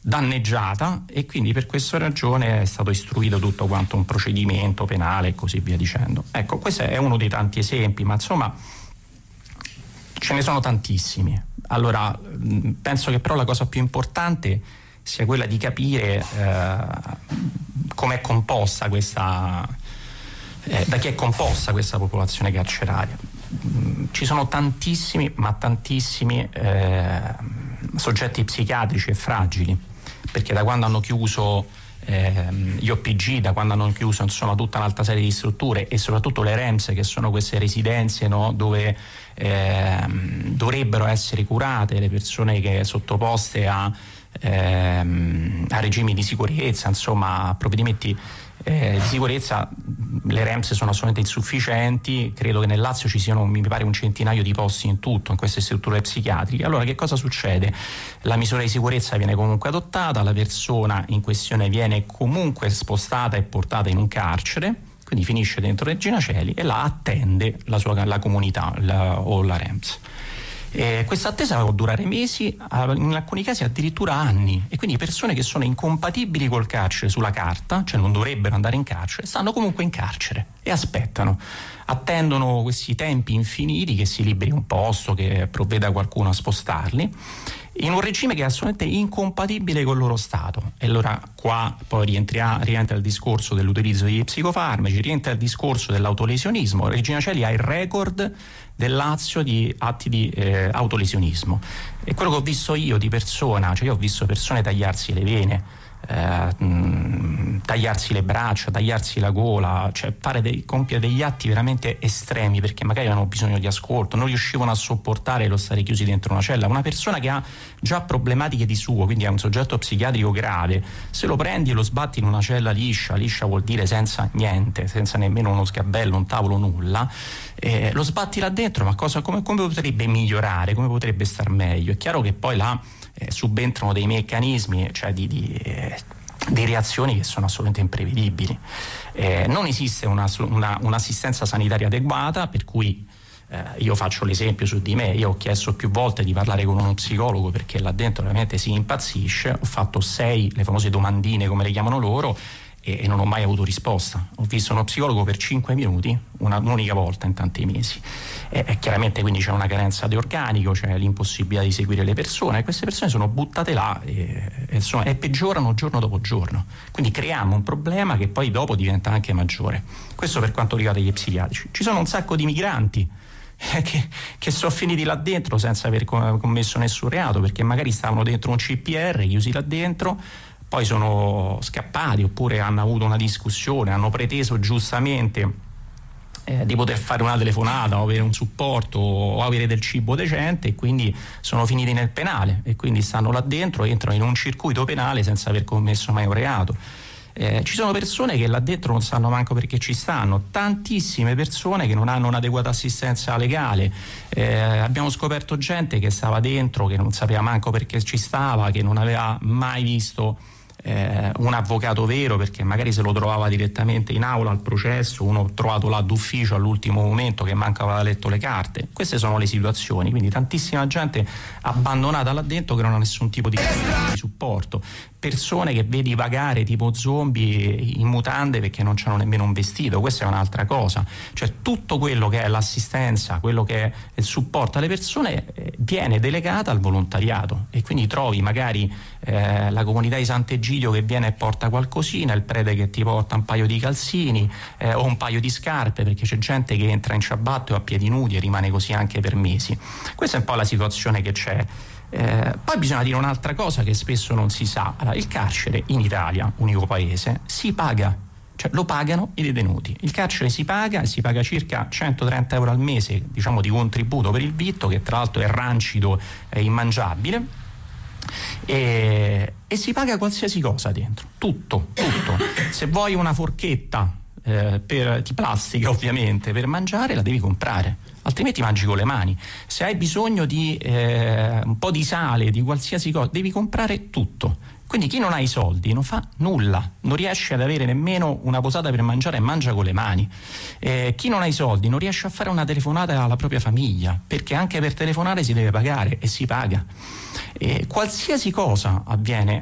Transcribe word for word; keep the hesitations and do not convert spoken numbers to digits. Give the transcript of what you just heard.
danneggiata, e quindi per questa ragione è stato istruito tutto quanto un procedimento penale e così via dicendo. Ecco, questo è uno dei tanti esempi, ma insomma ce ne sono tantissimi. Allora penso che però la cosa più importante sia quella di capire eh, com'è composta questa eh, da chi è composta questa popolazione carceraria. Ci sono tantissimi, ma tantissimi eh, soggetti psichiatrici e fragili, perché da quando hanno chiuso eh, gli O P G, da quando hanno chiuso insomma tutta un'altra serie di strutture, e soprattutto le R E M S, che sono queste residenze, no, dove eh, dovrebbero essere curate le persone che sottoposte a, ehm, a regimi di sicurezza, insomma a provvedimenti Eh, di sicurezza, le R E M S sono assolutamente insufficienti. Credo che nel Lazio ci siano, mi pare, un centinaio di posti in tutto in queste strutture psichiatriche. Allora che cosa succede? La misura di sicurezza viene comunque adottata, la persona in questione viene comunque spostata e portata in un carcere, quindi finisce dentro Regina Coeli e là attende la sua la comunità la, o la R E M S. Eh, questa attesa può durare mesi, in alcuni casi addirittura anni, e quindi persone che sono incompatibili col carcere sulla carta, cioè non dovrebbero andare in carcere, stanno comunque in carcere e aspettano, attendono questi tempi infiniti che si liberi un posto, che provveda qualcuno a spostarli, in un regime che è assolutamente incompatibile con il loro stato. E allora qua poi rientra, rientra il discorso dell'utilizzo di psicofarmaci, rientra il discorso dell'autolesionismo. Regina Coeli ha il record del Lazio di atti di eh, autolesionismo, e quello che ho visto io di persona, cioè io ho visto persone tagliarsi le vene, eh, mh, tagliarsi le braccia, tagliarsi la gola, cioè fare dei, compiere degli atti veramente estremi, perché magari avevano bisogno di ascolto, non riuscivano a sopportare lo stare chiusi dentro una cella. Una persona che ha già problematiche di suo, quindi è un soggetto psichiatrico grave, se lo prendi e lo sbatti in una cella liscia, liscia vuol dire senza niente, senza nemmeno uno sgabello, un tavolo, nulla, eh, lo sbatti là dentro, ma cosa, come, come potrebbe migliorare, come potrebbe star meglio? È chiaro che poi là eh, subentrano dei meccanismi, cioè di, di, eh, di reazioni che sono assolutamente imprevedibili. Eh, non esiste una, una, un'assistenza sanitaria adeguata, per cui eh, io faccio l'esempio su di me. Io ho chiesto più volte di parlare con uno psicologo, perché là dentro veramente si impazzisce. Ho fatto sei, le famose domandine come le chiamano loro, e non ho mai avuto risposta. Ho visto uno psicologo per cinque minuti, una, un'unica volta in tanti mesi, e, e chiaramente quindi c'è una carenza di organico, c'è l'impossibilità di seguire le persone, e queste persone sono buttate là e, e, insomma, e peggiorano giorno dopo giorno, quindi creiamo un problema che poi dopo diventa anche maggiore. Questo per quanto riguarda gli psichiatrici. Ci sono un sacco di migranti eh, che, che sono finiti là dentro senza aver commesso nessun reato, perché magari stavano dentro un C P R, chiusi là dentro, poi sono scappati, oppure hanno avuto una discussione, hanno preteso giustamente eh, di poter fare una telefonata o avere un supporto o avere del cibo decente, e quindi sono finiti nel penale, e quindi stanno là dentro, entrano in un circuito penale senza aver commesso mai un reato. Eh, ci sono persone che là dentro non sanno manco perché ci stanno, tantissime persone che non hanno un'adeguata assistenza legale. Eh, abbiamo scoperto gente che stava dentro, che non sapeva manco perché ci stava, che non aveva mai visto Eh, un avvocato vero, perché magari se lo trovava direttamente in aula al processo, uno trovato là d'ufficio all'ultimo momento che manca aveva letto le carte. Queste sono le situazioni, quindi tantissima gente abbandonata là dentro che non ha nessun tipo di, di supporto, persone che vedi vagare tipo zombie in mutande perché non c'hanno nemmeno un vestito. Questa è un'altra cosa, cioè tutto quello che è l'assistenza, quello che è il supporto alle persone eh, viene delegata al volontariato, e quindi trovi magari eh, la comunità di Sant'Egidio che viene e porta qualcosina, il prete che ti porta un paio di calzini eh, o un paio di scarpe, perché c'è gente che entra in ciabatte o a piedi nudi e rimane così anche per mesi. Questa è un po' la situazione che c'è. Eh, poi bisogna dire un'altra cosa che spesso non si sa. Allora, il carcere in Italia, unico paese, si paga, cioè lo pagano i detenuti. Il carcere si paga, e si paga circa centotrenta euro al mese, diciamo, di contributo per il vitto, che tra l'altro è rancido e immangiabile. E, e si paga qualsiasi cosa dentro, tutto, tutto. Se vuoi una forchetta eh, per, di plastica, ovviamente, per mangiare, la devi comprare, altrimenti mangi con le mani. Se hai bisogno di eh, un po' di sale, di qualsiasi cosa, devi comprare tutto. Quindi chi non ha i soldi non fa nulla, non riesce ad avere nemmeno una posata per mangiare e mangia con le mani. Eh, chi non ha i soldi non riesce a fare una telefonata alla propria famiglia, perché anche per telefonare si deve pagare, e si paga. Eh, qualsiasi cosa avviene